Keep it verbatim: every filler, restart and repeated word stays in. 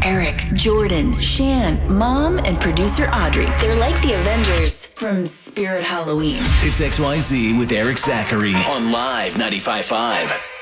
Eric, Jordan, Shan, Mom, and producer Audrey. They're like the Avengers from Spirit Halloween. It's X Y Z with Eric Zachary on Live ninety-five point five.